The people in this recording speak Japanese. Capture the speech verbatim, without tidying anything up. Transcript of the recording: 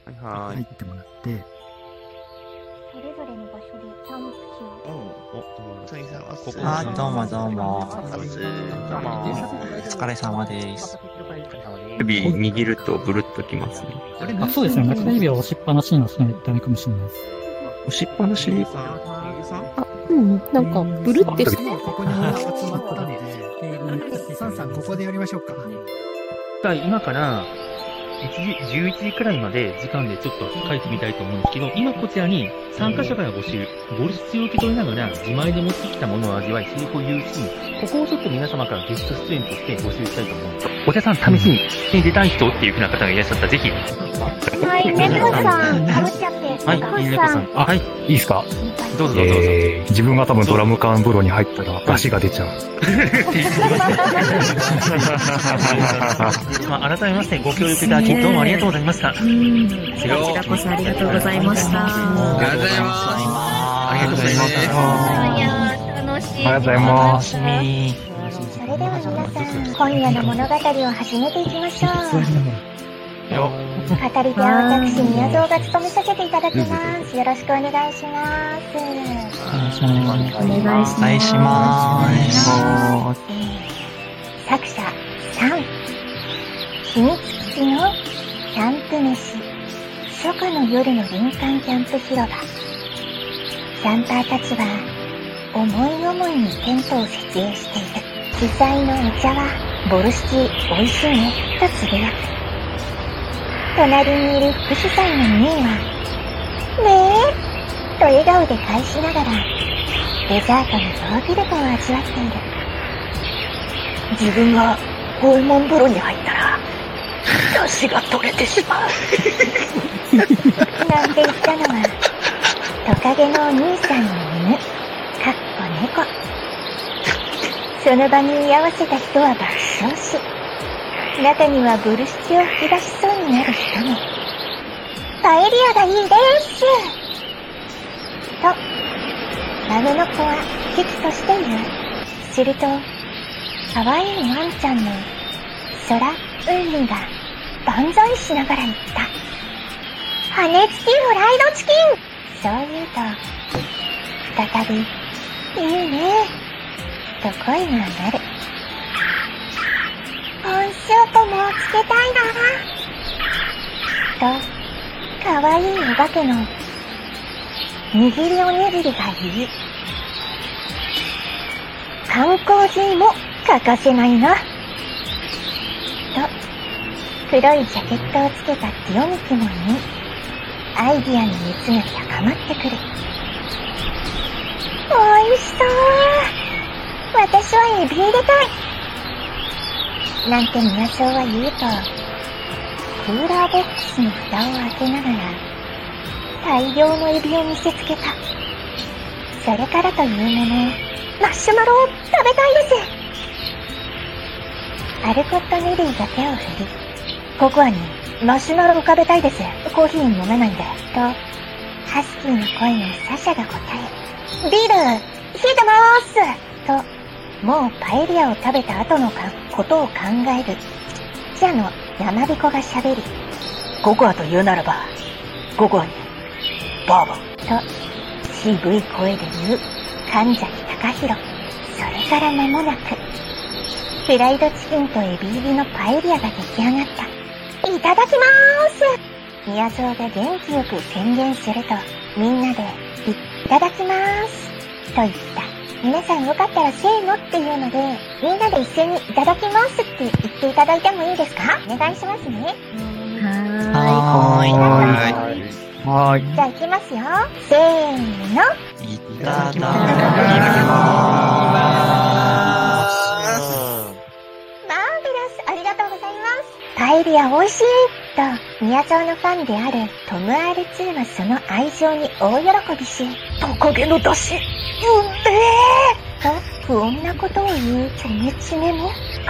はい。 入ってもらって、 それぞれの場所でキャンプ地を。 お、ついさんはここあ、どうもどうも。 お疲れ様です。 指握るとブルッときますね。 あ、そうですね。中指を押しっぱなしにはしないとダメかもしれないです。 押しっぱなしあ、うん、なんか、ブルってして。 ここに集まったんで、サンさんここでやりましょうか。 じゃあ今からいちじ、じゅういちじくらいまで時間でちょっと書いてみたいと思うんですけど、今こちらに参加者から募集、ボルシチを受け取りながら自前で持ってきたものを味わい、成功有し、ここをちょっと皆様からゲスト出演として募集したいと思うんです。お茶さん試しに出たい人っていう風な方がいらっしゃったらぜひ。 はい、猫さん、かぶっちゃって。 はい、いい猫さん。 あ、 はい。 いいですか？ どうぞどうぞどうぞ。 えー、自分が多分ドラム缶風呂に入ったら出汁が出ちゃう。 まあ、改めましてご協力いただきどうもありがとうございました。 こちらこそありがとうございました。 ありがとうございます。 ありがとうございました。 いやー、楽しい。 ありがとうございます。 それでは皆さん、今夜の物語を始めていきましょう。 よ語り手は私、宮蔵が務めさせていただきます。よろしくお願いします。 お願いします。 お願いします。 お願いします。 えー、作者さん、秘密基地のキャンプ飯、初夏の夜の林間キャンプ広場。キャンパーたちは思い思いにテントを設営している。主催のお茶はボルシチ美味しいねとつぶやく。隣にいる副主催のミーは、ねえと笑顔で返しながら、デザートのヨーグルトを味わっている。自分がホルモン風呂に入ったら、出汁が取れてしまう。なんて言ったのは、トカゲのお兄さんの犬、かっこ猫。その場に居合わせた人は爆笑し、中にはボルシチを吹き出しそうになる人も。パエリアがいいですと、豆の子は危機として言う。すると、可愛いワンちゃんの空、うんみが万歳しながら言った。羽付きフライドチキン。そう言うと、再び、いいねと声が鳴る。コーンスープもつけたいなと、かわいいお化けの握りおにぎりが言い、缶コーヒーも欠かせないなと、黒いジャケットをつけたティオミキも言い、アイディアの熱が高まってくる。おいしそう。私はエビ入れたい。なんて宮蔵は言うと、クーラーボックスの蓋を開けながら、大量のエビを見せつけた。それからというもの、マッシュマロを食べたいです。アルコットネリーが手を振り、ココアにマッシュマロを食べたいです。コーヒー飲めないんで。と、ハスキーの声のサシャが答え、ビール、冷えてまーすと、もうパエリアを食べた後のかことを考える。じゃの山彦が喋り、ココアと言うならば、ココアに、バーボンと、渋い声で言う、神崎隆弘。それから間もなく、フライドチキンとエビ入りのパエリアが出来上がった。いただきまーす。宮蔵が元気よく宣言すると、みんなで、いただきまーす。と言った。皆さんよかったらせーのっていうので、みんなで一斉にいただきますって言っていただいてもいいですか？お願いしますね。 はーい。 はーい。はーい。 じゃあ行きますよ。せーの。 いただきまマーベラス、ありがとうございます。パエリア美味しいと、宮蔵のファンであるトム アールツー はその愛情に大喜びし、トカゲの出汁、うんめーと不穏なことを言うチョメチメも、